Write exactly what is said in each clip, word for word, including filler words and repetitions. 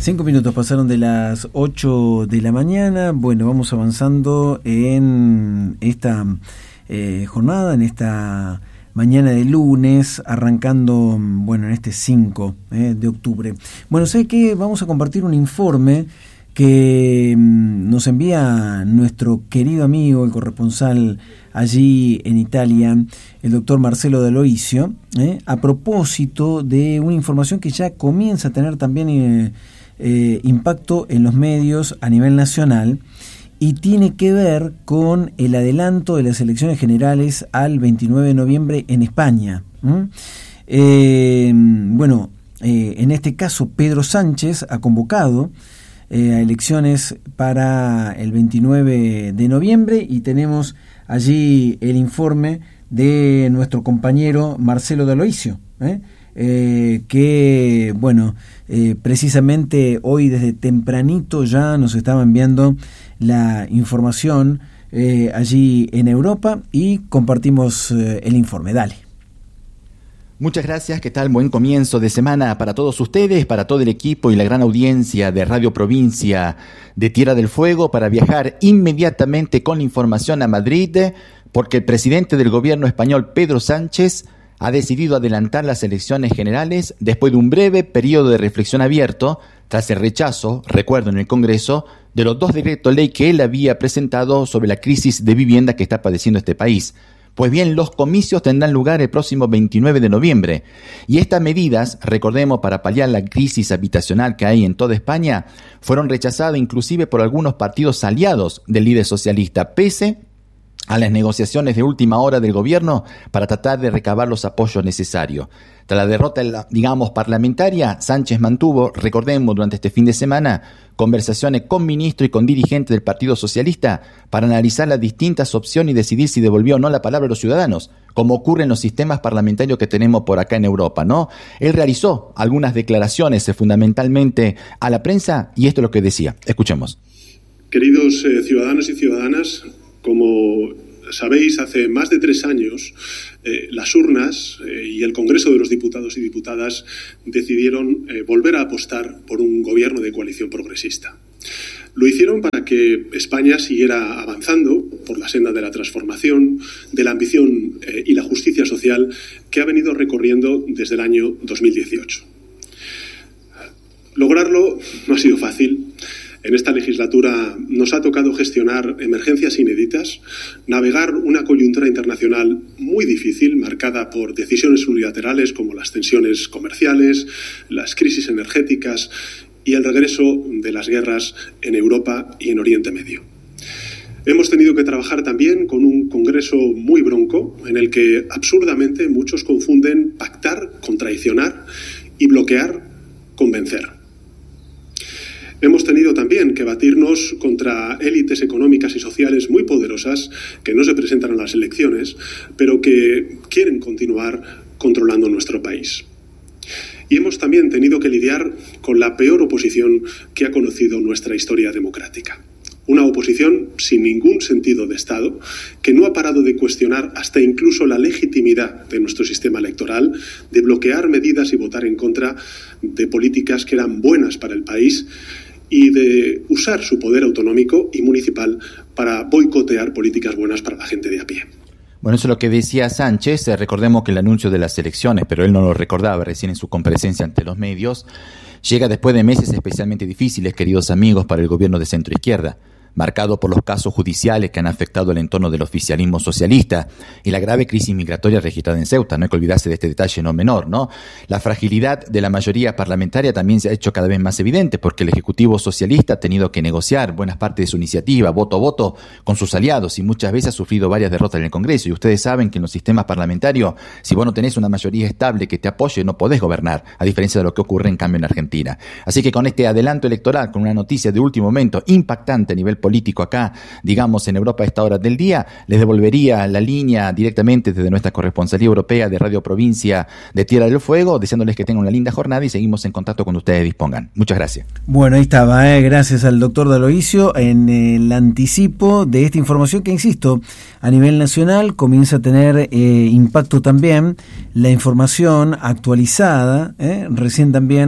Cinco minutos pasaron de las ocho de la mañana. Bueno, vamos avanzando en esta eh, jornada, en esta mañana de lunes, arrancando, bueno, en este cinco eh, de octubre. Bueno, sé que vamos a compartir un informe que nos envía nuestro querido amigo, el corresponsal allí en Italia, el doctor Marcelo D'Aloisio, eh, a propósito de una información que ya comienza a tener también eh, eh, impacto en los medios a nivel nacional y tiene que ver con el adelanto de las elecciones generales al veintinueve de noviembre en España. ¿Mm? Eh, bueno, eh, en este caso Pedro Sánchez ha convocado eh, a elecciones para el veintinueve de noviembre y tenemos allí el informe de nuestro compañero Marcelo D'Aloisio, ¿eh? Eh, que, bueno, eh, precisamente hoy desde tempranito ya nos estaba enviando la información eh, allí en Europa y compartimos eh, el informe. Dale. Muchas gracias, ¿qué tal? Buen comienzo de semana para todos ustedes, para todo el equipo y la gran audiencia de Radio Provincia de Tierra del Fuego, para viajar inmediatamente con la información a Madrid, porque el presidente del gobierno español, Pedro Sánchez, ha decidido adelantar las elecciones generales después de un breve periodo de reflexión abierto, tras el rechazo, recuerdo en el Congreso, de los dos decretos ley que él había presentado sobre la crisis de vivienda que está padeciendo este país. Pues bien, los comicios tendrán lugar el próximo veintinueve de noviembre. Y estas medidas, recordemos, para paliar la crisis habitacional que hay en toda España, fueron rechazadas inclusive por algunos partidos aliados del líder socialista, pese a las negociaciones de última hora del gobierno para tratar de recabar los apoyos necesarios. Tras la derrota, digamos, parlamentaria, Sánchez mantuvo, recordemos, durante este fin de semana, conversaciones con ministros y con dirigentes del Partido Socialista para analizar las distintas opciones y decidir si devolvió o no la palabra a los ciudadanos, como ocurre en los sistemas parlamentarios que tenemos por acá en Europa, ¿no? Él realizó algunas declaraciones eh, fundamentalmente a la prensa y esto es lo que decía. Escuchemos. Queridos eh, ciudadanos y ciudadanas, como sabéis, hace más de tres años eh, las urnas eh, y el Congreso de los Diputados y Diputadas decidieron eh, volver a apostar por un gobierno de coalición progresista. Lo hicieron para que España siguiera avanzando por la senda de la transformación, de la ambición eh, y la justicia social que ha venido recorriendo desde el año dos mil dieciocho. Lograrlo no ha sido fácil. En esta legislatura nos ha tocado gestionar emergencias inéditas, navegar una coyuntura internacional muy difícil, marcada por decisiones unilaterales como las tensiones comerciales, las crisis energéticas y el regreso de las guerras en Europa y en Oriente Medio. Hemos tenido que trabajar también con un Congreso muy bronco, en el que absurdamente muchos confunden pactar con traicionar y bloquear con vencer. Hemos tenido también que batirnos contra élites económicas y sociales muy poderosas que no se presentan a las elecciones, pero que quieren continuar controlando nuestro país. Y hemos también tenido que lidiar con la peor oposición que ha conocido nuestra historia democrática. Una oposición sin ningún sentido de Estado, que no ha parado de cuestionar hasta incluso la legitimidad de nuestro sistema electoral, de bloquear medidas y votar en contra de políticas que eran buenas para el país, y de usar su poder autonómico y municipal para boicotear políticas buenas para la gente de a pie. Bueno, eso es lo que decía Sánchez. Recordemos que el anuncio de las elecciones, pero él no lo recordaba recién en su comparecencia ante los medios, llega después de meses especialmente difíciles, queridos amigos, para el gobierno de centro-izquierda, marcado por los casos judiciales que han afectado el entorno del oficialismo socialista y la grave crisis migratoria registrada en Ceuta. No hay que olvidarse de este detalle no menor, ¿no? La fragilidad de la mayoría parlamentaria también se ha hecho cada vez más evidente porque el Ejecutivo socialista ha tenido que negociar buenas partes de su iniciativa, voto a voto, con sus aliados y muchas veces ha sufrido varias derrotas en el Congreso. Y ustedes saben que en los sistemas parlamentarios, si vos no tenés una mayoría estable que te apoye, no podés gobernar, a diferencia de lo que ocurre en cambio en Argentina. Así que con este adelanto electoral, con una noticia de último momento impactante a nivel político acá, digamos, en Europa a esta hora del día, les devolvería la línea directamente desde nuestra corresponsalía europea de Radio Provincia de Tierra del Fuego, deseándoles que tengan una linda jornada y seguimos en contacto cuando ustedes dispongan. Muchas gracias. Bueno, ahí estaba, eh, gracias al doctor D'Aloisio en el anticipo de esta información que, insisto, a nivel nacional comienza a tener eh, impacto también la información actualizada, eh, recién también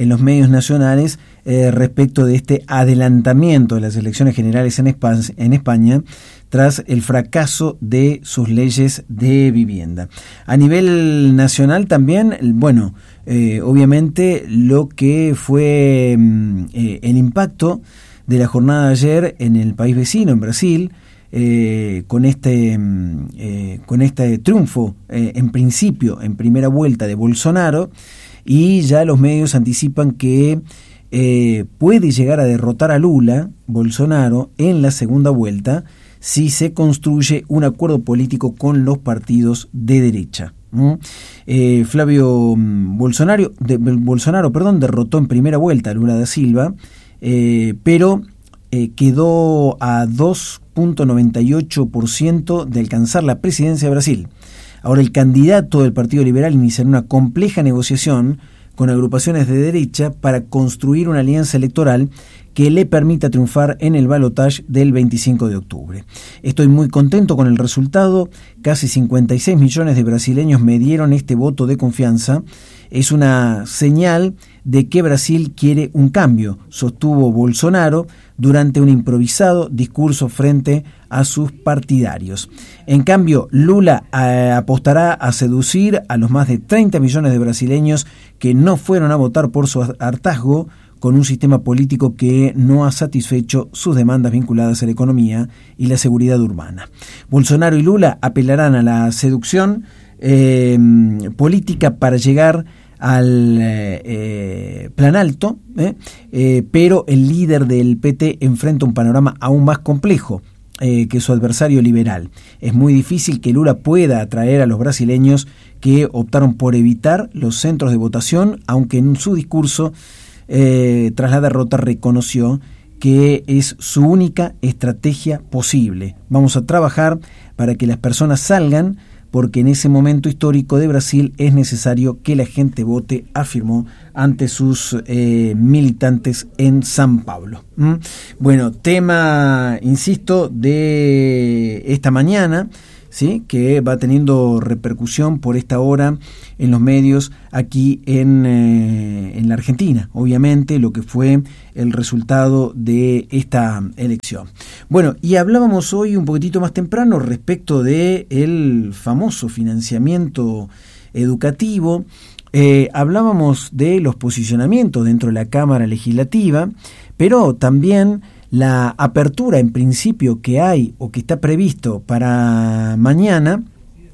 en los medios nacionales eh, respecto de este adelantamiento de las elecciones generales en España, en España tras el fracaso de sus leyes de vivienda. A nivel nacional también, bueno, eh, obviamente lo que fue eh, el impacto de la jornada de ayer en el país vecino, en Brasil, eh, con este eh, con este triunfo, eh, en principio, en primera vuelta de Bolsonaro, y ya los medios anticipan que eh, puede llegar a derrotar a Lula, Bolsonaro, en la segunda vuelta, si se construye un acuerdo político con los partidos de derecha. ¿Mm? Eh, Flavio Bolsonaro, de, Bolsonaro perdón, derrotó en primera vuelta a Lula da Silva, eh, pero eh, quedó a dos punto noventa y ocho por ciento de alcanzar la presidencia de Brasil. Ahora el candidato del Partido Liberal iniciará una compleja negociación con agrupaciones de derecha para construir una alianza electoral que le permita triunfar en el balotaje del veinticinco de octubre. Estoy muy contento con el resultado. Casi cincuenta y seis millones de brasileños me dieron este voto de confianza. Es una señal de que Brasil quiere un cambio, sostuvo Bolsonaro durante un improvisado discurso frente a sus partidarios. En cambio, Lula eh, apostará a seducir a los más de treinta millones de brasileños que no fueron a votar por su hartazgo con un sistema político que no ha satisfecho sus demandas vinculadas a la economía y la seguridad urbana. Bolsonaro y Lula apelarán a la seducción eh, política para llegar al eh, plan alto, eh, eh, pero el líder del P T enfrenta un panorama aún más complejo eh, que su adversario liberal. Es muy difícil que Lula pueda atraer a los brasileños que optaron por evitar los centros de votación, aunque en su discurso eh, tras la derrota reconoció que es su única estrategia posible. Vamos a trabajar para que las personas salgan, porque en ese momento histórico de Brasil es necesario que la gente vote, afirmó ante sus eh, militantes en San Pablo. ¿Mm? Bueno, tema, insisto, de esta mañana, ¿sí?, que va teniendo repercusión por esta hora en los medios aquí en, eh, en la Argentina, obviamente, lo que fue el resultado de esta elección. Bueno, y hablábamos hoy un poquitito más temprano respecto de el famoso financiamiento educativo. Eh, hablábamos de los posicionamientos dentro de la Cámara Legislativa, pero también la apertura en principio que hay o que está previsto para mañana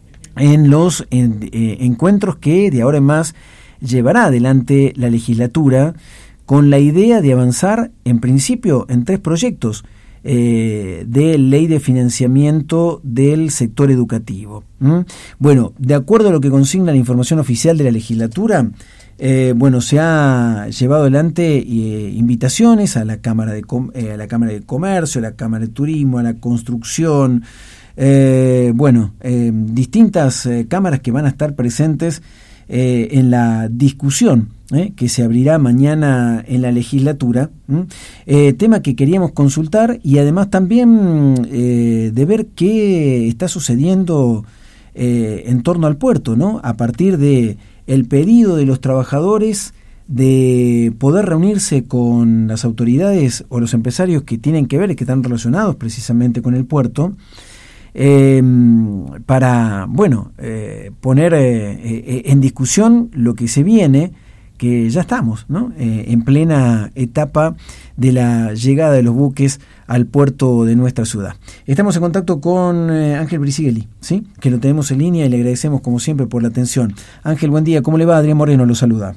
en los en, eh, encuentros que de ahora en más llevará adelante la legislatura, con la idea de avanzar en principio en tres proyectos eh, de ley de financiamiento del sector educativo. ¿Mm? Bueno, de acuerdo a lo que consigna la información oficial de la legislatura, Eh, bueno, se ha llevado adelante eh, invitaciones a la Cámara de Com- eh, a la Cámara de Comercio, a la Cámara de Turismo, a la Construcción, eh, bueno, eh, distintas eh, cámaras que van a estar presentes eh, en la discusión eh, que se abrirá mañana en la legislatura, eh, tema que queríamos consultar y además también eh, de ver qué está sucediendo eh, en torno al puerto, ¿no? A partir de el pedido de los trabajadores de poder reunirse con las autoridades o los empresarios que tienen que ver, que están relacionados precisamente con el puerto, eh, para, bueno, eh, poner eh, eh, en discusión lo que se viene, que ya estamos, ¿no?, eh, en plena etapa de la llegada de los buques al puerto de nuestra ciudad. Estamos en contacto con eh, Ángel Brizigelli, ¿sí?, que lo tenemos en línea y le agradecemos como siempre por la atención. Ángel, buen día, ¿cómo le va? Adrián Moreno lo saluda.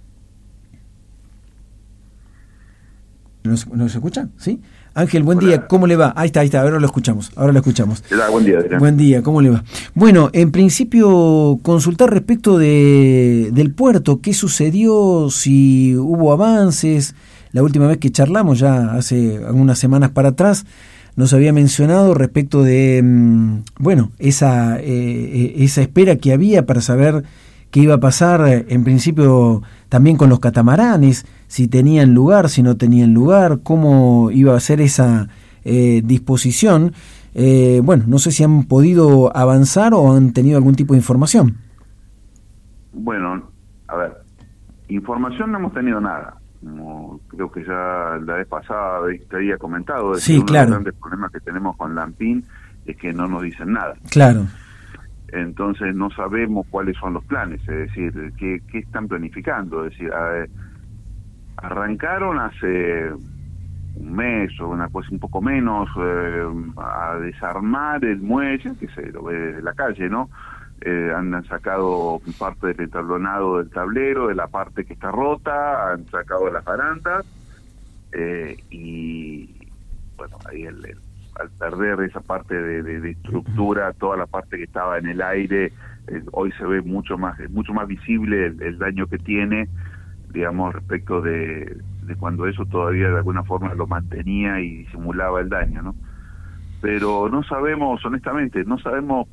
¿Nos, nos escucha? ¿Sí? Ángel, buen Hola. día, ¿cómo le va? Ahí está, ahí está, ahora lo escuchamos, ahora lo escuchamos. Hola, buen día, Adrián. Buen día, ¿cómo le va? Bueno, en principio, consultar respecto de del puerto, ¿qué sucedió? Si hubo avances. La última vez que charlamos, ya hace algunas semanas para atrás, nos había mencionado respecto de, bueno, esa, eh, esa espera que había para saber qué iba a pasar, en principio, también con los catamaranes, si tenían lugar, si no tenían lugar, cómo iba a ser esa eh, disposición. Eh, bueno, no sé si han podido avanzar o han tenido algún tipo de información. Bueno, a ver, Información no hemos tenido nada. Como creo que ya la vez pasada te había comentado, es sí, uno claro. de los grandes problemas que tenemos con Lampin es que no nos dicen nada. Claro. Entonces no sabemos cuáles son los planes, es decir, qué, qué están planificando. Es decir, a, arrancaron hace un mes o una cosa un poco menos eh, a desarmar el muelle, que se lo ve desde la calle, ¿no? Eh, han, han sacado parte del entablonado del tablero, de la parte que está rota, han sacado las barandas eh, y bueno, ahí el, el, al perder esa parte de, de, de estructura, toda la parte que estaba en el aire, eh, hoy se ve mucho más, mucho más visible el, el daño que tiene, digamos, respecto de, de cuando eso todavía de alguna forma lo mantenía y disimulaba el daño, ¿no? Pero no sabemos, honestamente, no sabemos,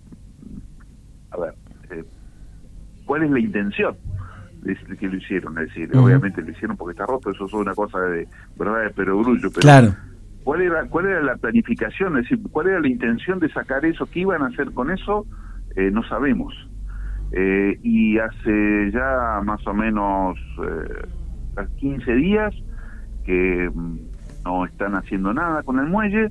a ver, eh, cuál es la intención de, de que lo hicieron. Es decir, uh-huh. obviamente lo hicieron porque está roto, eso es una cosa de verdad de perogrullo, pero claro. ¿cuál era, cuál era la planificación? Es decir, ¿cuál era la intención de sacar eso? ¿Qué iban a hacer con eso? Eh, no sabemos. Eh, y hace ya más o menos eh, quince días que no están haciendo nada con el muelle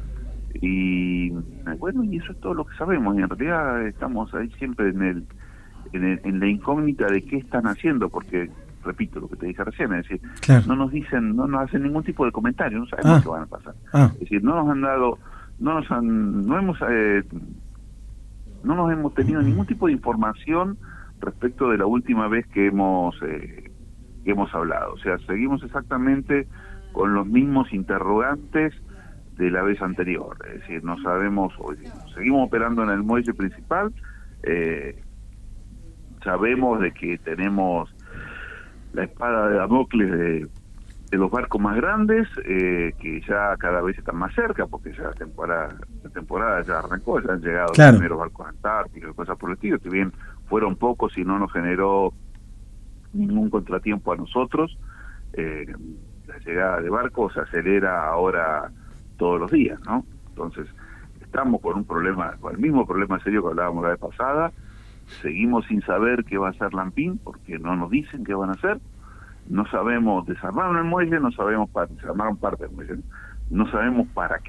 y bueno, y eso es todo lo que sabemos, y en realidad estamos ahí siempre en el en, el, en la incógnita de qué están haciendo, porque repito lo que te dije recién, es decir, claro. no nos dicen, no nos hacen ningún tipo de comentario, no sabemos ah. qué van a pasar. Ah. Es decir, no nos han dado, no nos han, no hemos eh, no nos hemos tenido ningún tipo de información respecto de la última vez que hemos eh, que hemos hablado. O sea, seguimos exactamente con los mismos interrogantes de la vez anterior. Es decir, no sabemos, seguimos operando en el muelle principal, eh, sabemos de que tenemos la espada de Damocles de, de los barcos más grandes, eh, que ya cada vez están más cerca, porque ya la temporada, la temporada ya arrancó, ya han llegado claro. los primeros barcos antárticos, cosas por el estilo, que bien fueron pocos y no nos generó ningún contratiempo a nosotros. Eh, la llegada de barcos se acelera ahora todos los días, ¿no? Entonces, estamos con un problema, con el mismo problema serio que hablábamos la vez pasada, seguimos sin saber qué va a hacer Lampin, porque no nos dicen qué van a hacer, no sabemos, desarmaron el muelle, no sabemos, para, desarmaron parte del muelle, no sabemos para qué